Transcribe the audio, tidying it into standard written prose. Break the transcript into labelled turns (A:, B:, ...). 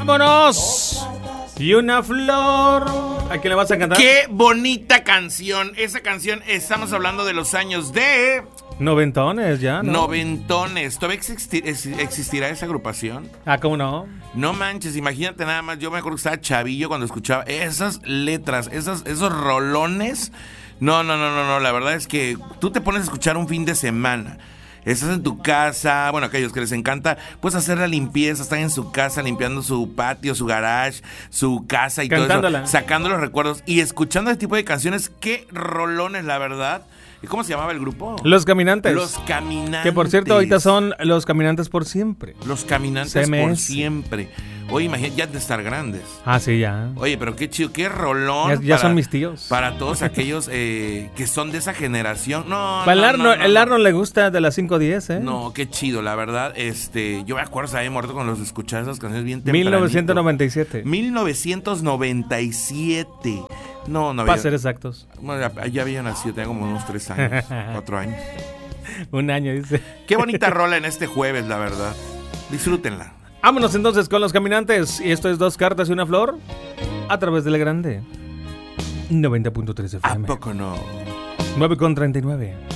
A: ¡Vámonos! Y una flor. ¿A quién le vas a cantar?
B: ¡Qué bonita canción! Esa canción, estamos hablando de los años de...
A: Noventones ya, ¿no?
B: Noventones. ¿Todavía existirá esa agrupación?
A: Ah, ¿cómo no?
B: No manches, imagínate nada más. Yo me acuerdo que estaba chavillo cuando escuchaba esas letras, esos rolones. No, la verdad es que tú te pones a escuchar un fin de semana. Estás en tu casa, bueno, aquellos que les encanta, pues hacer la limpieza, están en su casa limpiando su patio, su garage, su casa y
A: cantándola,
B: todo eso, sacando los recuerdos y escuchando este tipo de canciones. Qué rolones, la verdad. ¿Y cómo se llamaba el grupo?
A: Los Caminantes.
B: Los Caminantes.
A: Que por cierto, ahorita son Los Caminantes por siempre.
B: Los Caminantes
A: CMS.
B: por siempre. Oye, imagínate, ya de estar grandes.
A: Ah, sí, ya.
B: Oye, pero qué chido, qué rolón.
A: Ya son mis tíos.
B: Para todos aquellos que son de esa generación. No,
A: el Arnold le gusta de las 5:10, ¿eh?
B: No, qué chido, la verdad. Yo me acuerdo, se había muerto con los de escuchar esas canciones bien tempranito.
A: 1997.
B: 1997. No había.
A: Para ser exactos.
B: Bueno, ya había nacido, tenía como unos 3 años, 4 años.
A: Un año, dice.
B: Qué bonita rola en este jueves, la verdad. Disfrútenla.
A: Vámonos entonces con Los Caminantes. Y esto es Dos Cartas y una Flor a través de la grande 90.3 FM.
B: ¿A poco no?
A: 9:39.